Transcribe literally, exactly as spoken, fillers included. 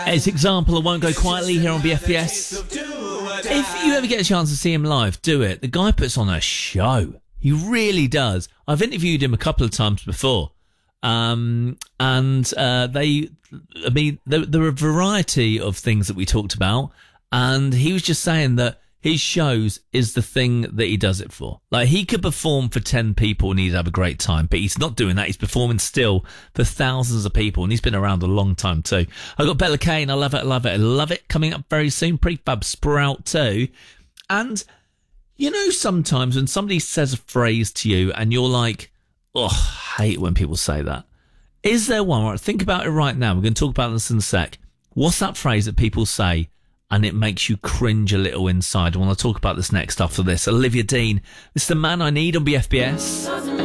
As example, I won't go quietly here on B F B S. If you ever get a chance to see him live, do it. The guy puts on a show. He really does. I've interviewed him a couple of times before. Um, and uh, they, I mean, there, there are a variety of things that we talked about. And he was just saying that his shows is the thing that he does it for. Like, he could perform for ten people and he'd have a great time, but he's not doing that. He's performing still for thousands of people, and he's been around a long time too. I've got Bella Kane. I love it, I love it, I love it. Coming up very soon. Prefab Sprout too. And, you know, sometimes when somebody says a phrase to you and you're like, oh, I hate when people say that. Is there one? Right, think about it right now. We're going to talk about this in a sec. What's that phrase that people say and it makes you cringe a little inside? I want to talk about this next after this. Olivia Dean. It's the man I need on B F B S.